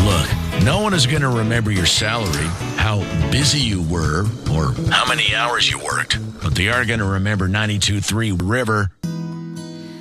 Look, no one is going to remember your salary, how busy you were, or how many hours you worked. But they are going to remember 92.3 River.